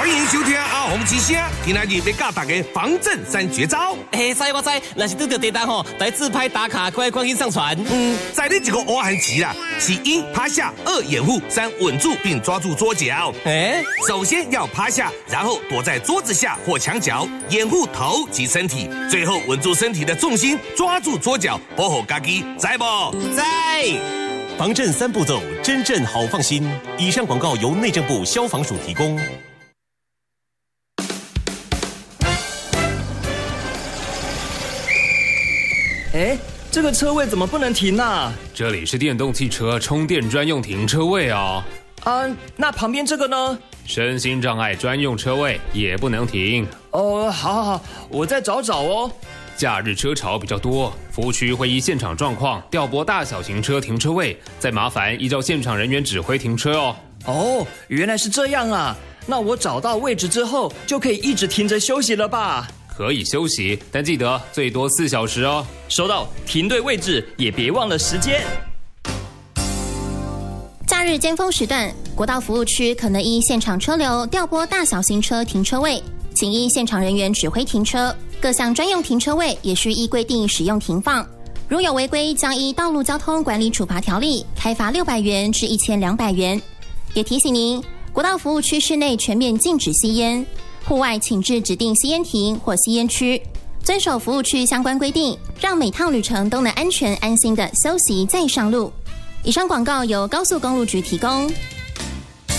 欢迎收听阿红之声，今仔日要教大家防震3绝招。 知我知，若是拄到地震吼，来自拍打卡，快去上传。 在你这个挖痕期啦，是1趴下，2掩护，3稳住并抓住桌角。首先要趴下，然后躲在桌子下或墙角，掩护头及身体，最后稳住身体的重心，抓住桌角，保护家己，知不？ 知。 防震3步骤，真正好放心。以上广告由内政部消防署提供。 这个车位怎么不能停啊？ 这里是电动汽车充电专用停车位哦。 那旁边这个呢？ 身心障碍专用车位也不能停。 好，我再找哦。 假日车潮比较多，服务区会依现场状况调拨大小型车停车位，再麻烦依照现场人员指挥停车哦。 原来是这样啊！那我找到位置之后，就可以一直停着休息了吧？ 可以休息，但记得最多4小时哦。 收到，停对位置，也别忘了时间。 假日尖峰时段，国道服务区可能依现场车流调拨大小型车停车位，请依现场人员指挥停车。各项专用停车位也需依规定使用停放，如有违规，将依《道路交通管理处罚条例》开罚600元至1200元。也提醒您，国道服务区室内全面禁止吸烟，户外请至指定吸烟亭或吸烟区，遵守服务区相关规定，让每趟旅程都能安全安心的休息再上路。以上广告由高速公路局提供。